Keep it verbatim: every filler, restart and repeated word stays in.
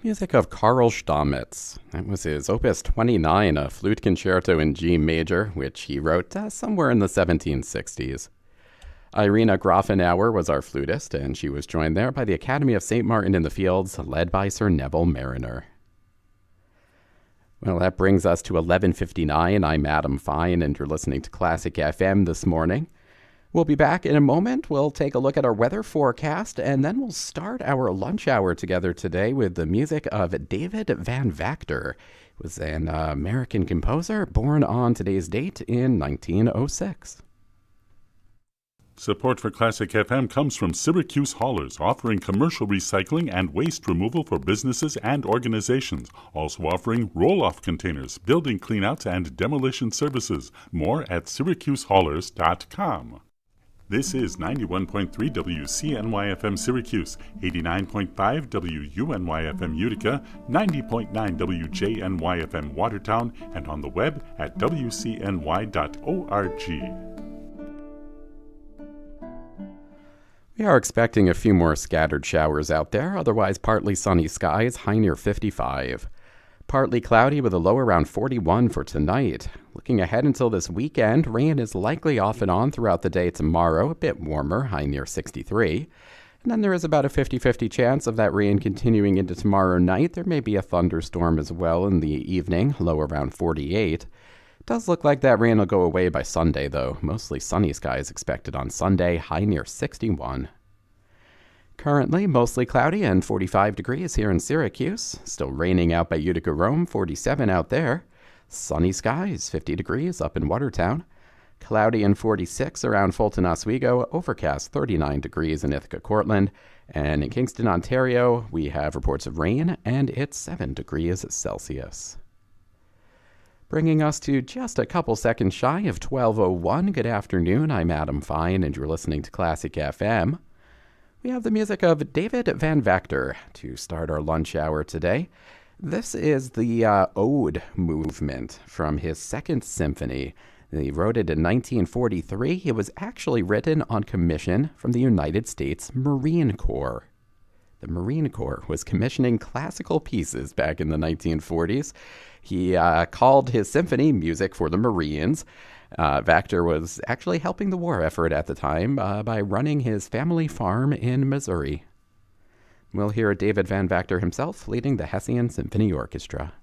Music of Karl Stamitz. That was his Opus twenty-nine, a flute concerto in G major, which he wrote uh, somewhere in the seventeen sixties. Irina Grafenauer was our flutist, and she was joined there by the Academy of Saint Martin in the Fields, led by Sir Neville Mariner. Well, that brings us to eleven fifty-nine. I'm Adam Fine, and you're listening to Classic F M this morning. We'll be back in a moment. We'll take a look at our weather forecast, and then we'll start our lunch hour together today with the music of David Van Vactor. He was an uh, American composer born on today's date in nineteen oh six. Support for Classic F M comes from Syracuse Haulers, offering commercial recycling and waste removal for businesses and organizations. Also offering roll-off containers, building cleanouts, and demolition services. More at syracuse haulers dot com. This is ninety-one point three W C N Y F M Syracuse, eighty-nine point five W U N Y F M Utica, ninety point nine W J N Y F M Watertown, and on the web at w c n y dot org. We are expecting a few more scattered showers out there, otherwise partly sunny skies, high near fifty-five. Partly cloudy with a low around forty-one for tonight. Looking ahead until this weekend, rain is likely off and on throughout the day tomorrow, a bit warmer, high near sixty-three. And then there is about a fifty-fifty chance of that rain continuing into tomorrow night. There may be a thunderstorm as well in the evening, low around forty-eight. It does look like that rain will go away by Sunday, though. Mostly sunny skies expected on Sunday, high near sixty-one. Currently, mostly cloudy and forty-five degrees here in Syracuse. Still raining out by Utica, Rome, forty-seven out there. Sunny skies, fifty degrees up in Watertown. Cloudy and forty-six around Fulton, Oswego. Overcast, thirty-nine degrees in Ithaca, Cortland. And in Kingston, Ontario, we have reports of rain, and it's seven degrees Celsius. Bringing us to just a couple seconds shy of twelve oh one. Good afternoon, I'm Adam Fine, and you're listening to Classic F M. We have the music of David Van Vactor to start our lunch hour today. This is the uh, Ode movement from his Second Symphony. He wrote it in nineteen forty-three. It was actually written on commission from the United States Marine Corps. The Marine Corps was commissioning classical pieces back in the nineteen forties. He uh, called his symphony Music for the Marines. Uh, Vactor was actually helping the war effort at the time uh, by running his family farm in Missouri. We'll hear David Van Vactor himself leading the Hessian Symphony Orchestra.